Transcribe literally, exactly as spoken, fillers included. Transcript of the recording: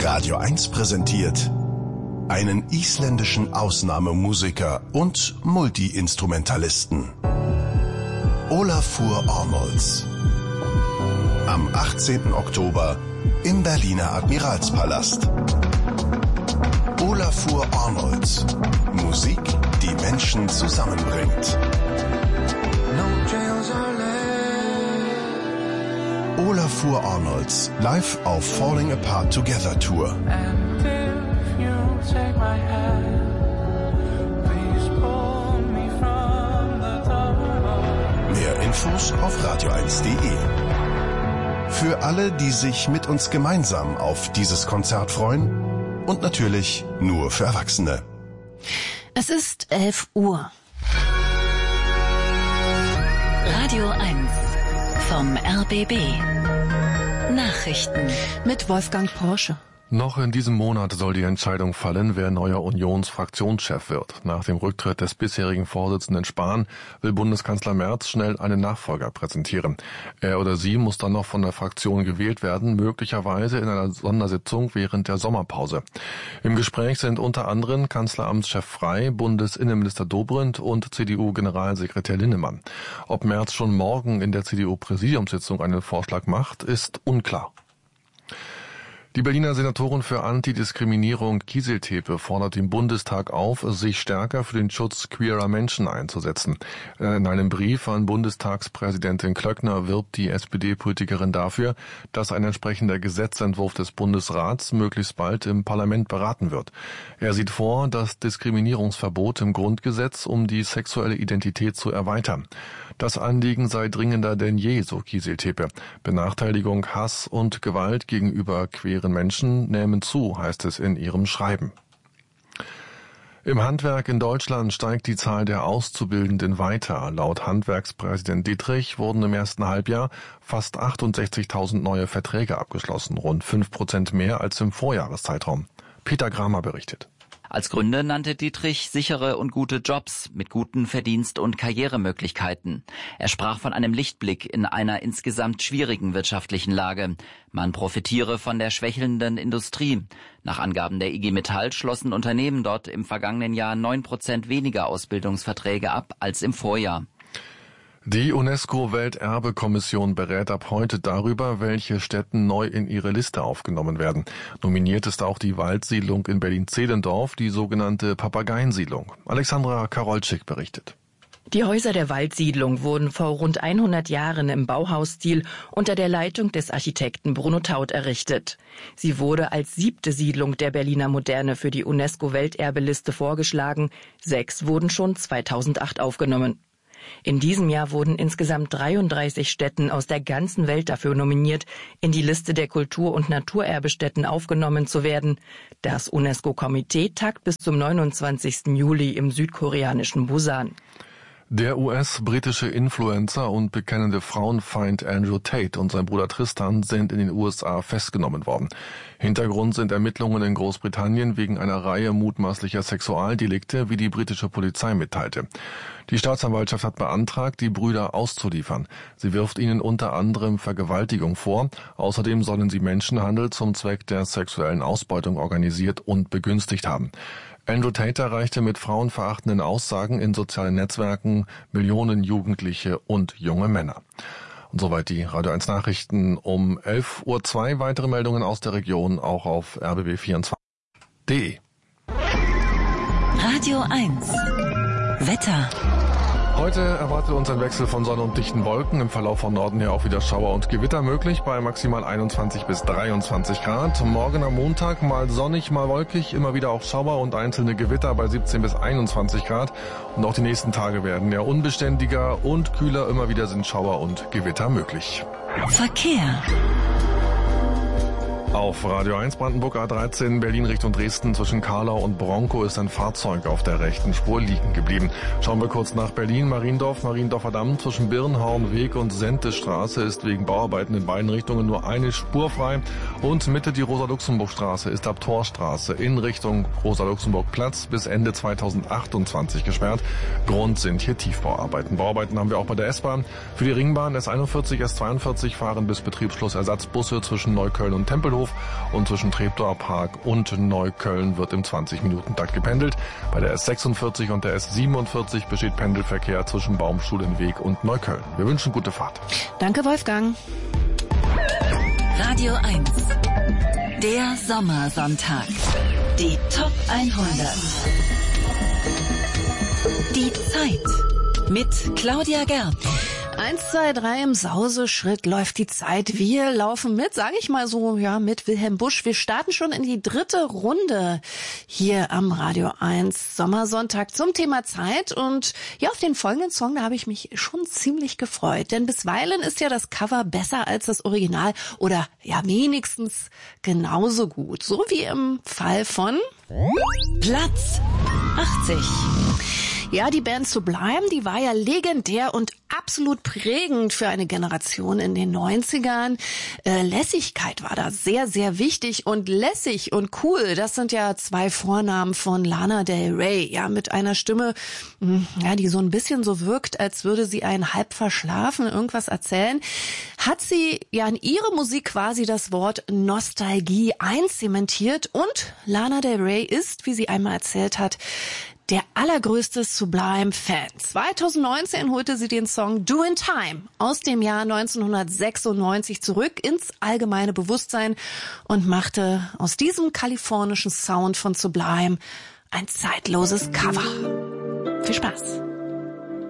Radio eins präsentiert einen isländischen Ausnahmemusiker und Multi-Instrumentalisten. Ólafur Arnalds. Am achtzehnten Oktober im Berliner Admiralspalast. Ólafur Arnalds. Musik, die Menschen zusammenbringt. Ólafur Arnalds live auf Falling Apart Together Tour. Mehr Infos auf radio eins punkt de. Für alle, die sich mit uns gemeinsam auf dieses Konzert freuen und natürlich nur für Erwachsene. Es ist elf Uhr. Radio eins vom R B B. Nachrichten mit Wolfgang Porsche. Noch in diesem Monat soll die Entscheidung fallen, wer neuer Unionsfraktionschef wird. Nach dem Rücktritt des bisherigen Vorsitzenden Spahn will Bundeskanzler Merz schnell einen Nachfolger präsentieren. Er oder sie muss dann noch von der Fraktion gewählt werden, möglicherweise in einer Sondersitzung während der Sommerpause. Im Gespräch sind unter anderem Kanzleramtschef Frey, Bundesinnenminister Dobrindt und C D U-Generalsekretär Linnemann. Ob Merz schon morgen in der C D U-Präsidiumssitzung einen Vorschlag macht, ist unklar. Die Berliner Senatorin für Antidiskriminierung Kieseltepe fordert den Bundestag auf, sich stärker für den Schutz queerer Menschen einzusetzen. In einem Brief an Bundestagspräsidentin Klöckner wirbt die S P D-Politikerin dafür, dass ein entsprechender Gesetzentwurf des Bundesrats möglichst bald im Parlament beraten wird. Er sieht vor, das Diskriminierungsverbot im Grundgesetz um die sexuelle Identität zu erweitern. Das Anliegen sei dringender denn je, so Kieseltepe. Benachteiligung, Hass und Gewalt gegenüber queeren Menschen nehmen zu, heißt es in ihrem Schreiben. Im Handwerk in Deutschland steigt die Zahl der Auszubildenden weiter. Laut Handwerkspräsident Dietrich wurden im ersten Halbjahr fast achtundsechzigtausend neue Verträge abgeschlossen, rund fünf Prozent mehr als im Vorjahreszeitraum. Peter Gramer berichtet. Als Gründe nannte Dietrich sichere und gute Jobs mit guten Verdienst- und Karrieremöglichkeiten. Er sprach von einem Lichtblick in einer insgesamt schwierigen wirtschaftlichen Lage. Man profitiere von der schwächelnden Industrie. Nach Angaben der I G Metall schlossen Unternehmen dort im vergangenen Jahr neun Prozent weniger Ausbildungsverträge ab als im Vorjahr. Die UNESCO-Welterbe-Kommission berät ab heute darüber, welche Stätten neu in ihre Liste aufgenommen werden. Nominiert ist auch die Waldsiedlung in Berlin-Zehlendorf, die sogenannte Papageiensiedlung. Alexandra Karolczyk berichtet. Die Häuser der Waldsiedlung wurden vor rund hundert Jahren im Bauhausstil unter der Leitung des Architekten Bruno Taut errichtet. Sie wurde als siebte Siedlung der Berliner Moderne für die UNESCO-Welterbeliste vorgeschlagen. Sechs wurden schon zweitausendacht aufgenommen. In diesem Jahr wurden insgesamt dreiunddreißig Stätten aus der ganzen Welt dafür nominiert, in die Liste der Kultur- und Naturerbestätten aufgenommen zu werden. Das UNESCO-Komitee tagt bis zum neunundzwanzigsten Juli im südkoreanischen Busan. Der U S-britische Influencer und bekennende Frauenfeind Andrew Tate und sein Bruder Tristan sind in den U S A festgenommen worden. Hintergrund sind Ermittlungen in Großbritannien wegen einer Reihe mutmaßlicher Sexualdelikte, wie die britische Polizei mitteilte. Die Staatsanwaltschaft hat beantragt, die Brüder auszuliefern. Sie wirft ihnen unter anderem Vergewaltigung vor. Außerdem sollen sie Menschenhandel zum Zweck der sexuellen Ausbeutung organisiert und begünstigt haben. Andrew Tate erreichte mit frauenverachtenden Aussagen in sozialen Netzwerken Millionen Jugendliche und junge Männer. Und soweit die Radio eins Nachrichten um elf Uhr zwei. Weitere Meldungen aus der Region auch auf r b b vierundzwanzig punkt de. Radio eins Wetter. Heute erwartet uns ein Wechsel von Sonne und dichten Wolken. Im Verlauf von Norden her auch wieder Schauer und Gewitter möglich bei maximal einundzwanzig bis dreiundzwanzig Grad. Morgen am Montag mal sonnig, mal wolkig, immer wieder auch Schauer und einzelne Gewitter bei siebzehn bis einundzwanzig Grad. Und auch die nächsten Tage werden ja unbeständiger und kühler. Immer wieder sind Schauer und Gewitter möglich. Verkehr. Auf Radio eins Brandenburg A dreizehn Berlin Richtung Dresden zwischen Karlau und Bronkow ist ein Fahrzeug auf der rechten Spur liegen geblieben. Schauen wir kurz nach Berlin. Mariendorf, Mariendorfer Damm zwischen Birnhornweg und Sentestraße ist wegen Bauarbeiten in beiden Richtungen nur eine Spur frei. Und Mitte die Rosa-Luxemburg-Straße ist ab Torstraße in Richtung Rosa-Luxemburg-Platz bis Ende zweitausendachtundzwanzig gesperrt. Grund sind hier Tiefbauarbeiten. Bauarbeiten haben wir auch bei der S-Bahn. Für die Ringbahn S einundvierzig, S zweiundvierzig fahren bis Betriebsschluss Ersatzbusse zwischen Neukölln und Tempelhof. und zwischen Treptower Park und Neukölln wird im zwanzig-Minuten-Takt gependelt. Bei der S sechsundvierzig und der S siebenundvierzig besteht Pendelverkehr zwischen Baumschulenweg und Neukölln. Wir wünschen gute Fahrt. Danke, Wolfgang. Radio eins. Der Sommersonntag. Die Top hundert. Die Zeit. Mit Claudia Gerb. Eins, zwei, drei im Sauseschritt läuft die Zeit. Wir laufen mit, sage ich mal so, ja, mit Wilhelm Busch. Wir starten schon in die dritte Runde hier am Radio eins Sommersonntag zum Thema Zeit. Und ja, auf den folgenden Song, da habe ich mich schon ziemlich gefreut. Denn bisweilen ist ja das Cover besser als das Original oder ja wenigstens genauso gut. So wie im Fall von Platz achtzig. Ja, die Band Sublime, die war ja legendär und absolut prägend für eine Generation in den neunzigern. Äh, Lässigkeit war da sehr, sehr wichtig und lässig und cool, das sind ja zwei Vornamen von Lana Del Rey. Ja, mit einer Stimme, ja, die so ein bisschen so wirkt, als würde sie einen halb verschlafen irgendwas erzählen, hat sie ja in ihre Musik quasi das Wort Nostalgie einzementiert und Lana Del Rey ist, wie sie einmal erzählt hat, der allergrößte Sublime-Fan. zweitausendneunzehn holte sie den Song Do in Time aus dem Jahr neunzehnhundertsechsundneunzig zurück ins allgemeine Bewusstsein und machte aus diesem kalifornischen Sound von Sublime ein zeitloses Cover. Viel Spaß!